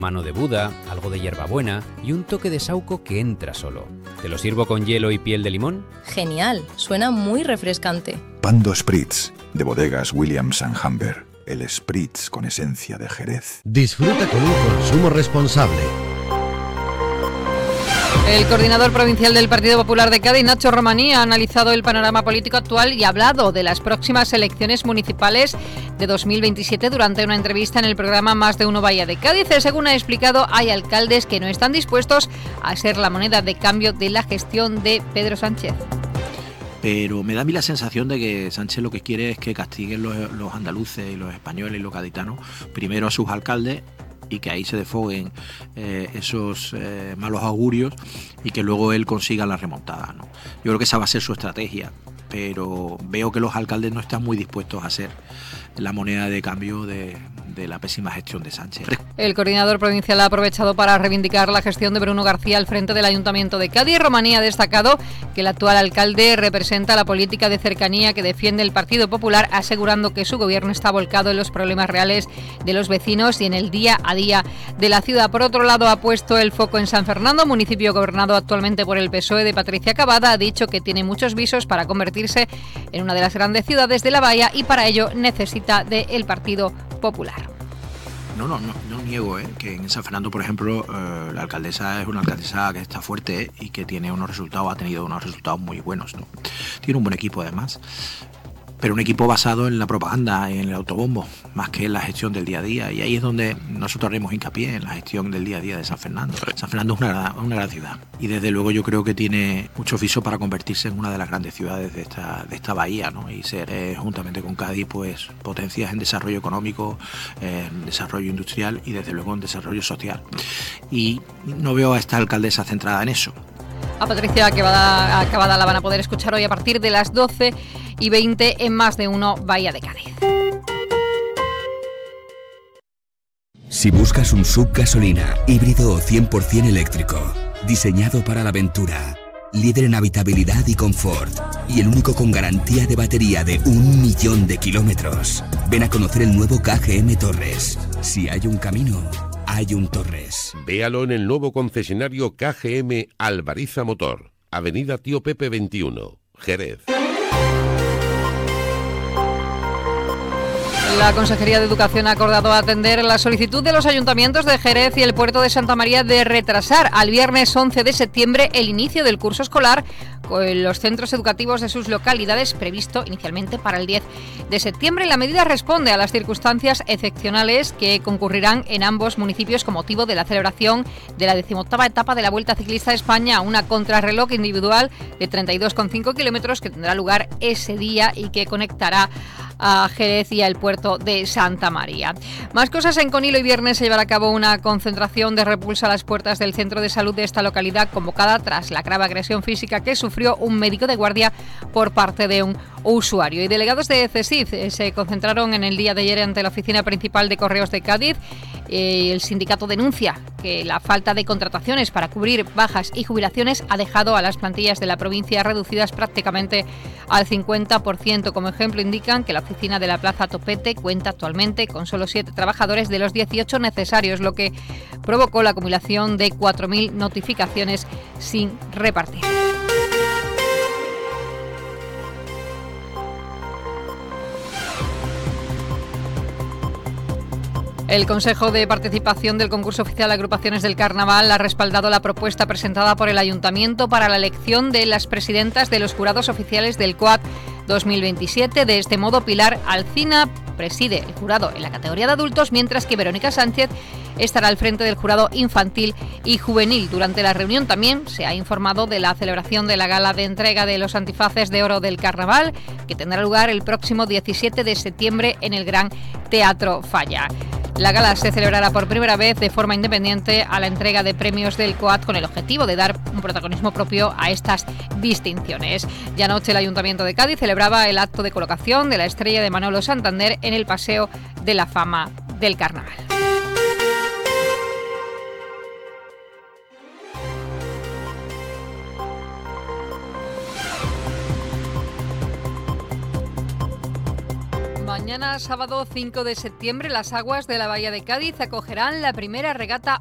mano de Buda, algo de hierbabuena y un toque de saúco que entra solo. ¿Te lo sirvo con hielo y piel de limón? Genial, suena muy refrescante. Pando Spritz, de bodegas Williams & Humber. El Spritz con esencia de Jerez. Disfruta con un consumo responsable. El coordinador provincial del Partido Popular de Cádiz, Nacho Romaní, ha analizado el panorama político actual y ha hablado de las próximas elecciones municipales de 2027 durante una entrevista en el programa Más de Uno Bahía de Cádiz. Según ha explicado, hay alcaldes que no están dispuestos a ser la moneda de cambio de la gestión de Pedro Sánchez. Pero me da a mí la sensación de que Sánchez lo que quiere es que castiguen los andaluces y los españoles y los gaditanos primero a sus alcaldes y que ahí se desfoguen esos malos augurios y que luego él consiga la remontada, ¿no? Yo creo que esa va a ser su estrategia, pero veo que los alcaldes no están muy dispuestos a ser la moneda de cambio de la pésima gestión de Sánchez. El coordinador provincial ha aprovechado para reivindicar la gestión de Bruno García al frente del Ayuntamiento de Cádiz. Romaní ha destacado que el actual alcalde representa la política de cercanía que defiende el Partido Popular, asegurando que su gobierno está volcado en los problemas reales de los vecinos y en el día a día de la ciudad. Por otro lado, ha puesto el foco en San Fernando, municipio gobernado actualmente por el PSOE de Patricia Cavada. Ha dicho que tiene muchos visos para convertirse en una de las grandes ciudades de la bahía y para ello necesita del Partido Popular. No niego que en San Fernando, por ejemplo, la alcaldesa es una alcaldesa que está fuerte y que tiene ha tenido unos resultados muy buenos, ¿no? Tiene un buen equipo además, pero un equipo basado en la propaganda, en el autobombo, más que en la gestión del día a día. Y ahí es donde nosotros haremos hincapié, en la gestión del día a día de San Fernando. San Fernando es una gran ciudad y desde luego yo creo que tiene mucho viso para convertirse en una de las grandes ciudades de esta bahía, ¿no? Y ser, juntamente con Cádiz, pues potencias en desarrollo económico, en desarrollo industrial y desde luego en desarrollo social. Y no veo a esta alcaldesa centrada en eso. A Patricia Cavada la van a poder escuchar hoy a partir de las 12:20 en Más de Uno Bahía de Cádiz. Si buscas un SUV gasolina, híbrido o 100% eléctrico, diseñado para la aventura, líder en habitabilidad y confort, y el único con garantía de batería de 1 millón de kilómetros, ven a conocer el nuevo KGM Torres. Si hay un camino, hay un Torres. Véalo en el nuevo concesionario KGM Alvariza Motor, Avenida Tío Pepe 21, Jerez. La Consejería de Educación ha acordado atender la solicitud de los ayuntamientos de Jerez y el Puerto de Santa María de retrasar al viernes 11 de septiembre el inicio del curso escolar con los centros educativos de sus localidades, previsto inicialmente para el 10 de septiembre. La medida responde a las circunstancias excepcionales que concurrirán en ambos municipios con motivo de la celebración de la 18ª etapa de la Vuelta Ciclista a España, una contrarreloj individual de 32,5 kilómetros que tendrá lugar ese día y que conectará a Jerez y al puerto de Santa María. Más cosas. En Conil hoy viernes se llevará a cabo una concentración de repulsa a las puertas del centro de salud de esta localidad, convocada tras la grave agresión física que sufrió un médico de guardia por parte de un usuario. Y delegados de CESIF se concentraron en el día de ayer ante la oficina principal de Correos de Cádiz. El sindicato denuncia que la falta de contrataciones para cubrir bajas y jubilaciones ha dejado a las plantillas de la provincia reducidas prácticamente al 50%. Como ejemplo, indican que la oficina de la Plaza Topete cuenta actualmente con solo 7 trabajadores de los 18 necesarios, lo que provocó la acumulación de 4.000 notificaciones sin repartir. El Consejo de Participación del Concurso Oficial de Agrupaciones del Carnaval ha respaldado la propuesta presentada por el Ayuntamiento para la elección de las presidentas de los jurados oficiales del COAC 2027. De este modo, Pilar Alcina preside el jurado en la categoría de adultos, mientras que Verónica Sánchez estará al frente del jurado infantil y juvenil. Durante la reunión también se ha informado de la celebración de la gala de entrega de los antifaces de oro del Carnaval, que tendrá lugar el próximo 17 de septiembre en el Gran Teatro Falla. La gala se celebrará por primera vez de forma independiente a la entrega de premios del COAT, con el objetivo de dar un protagonismo propio a estas distinciones. Ya anoche el Ayuntamiento de Cádiz celebraba el acto de colocación de la estrella de Manolo Santander en el Paseo de la Fama del Carnaval. Mañana, sábado 5 de septiembre, las aguas de la bahía de Cádiz acogerán la primera regata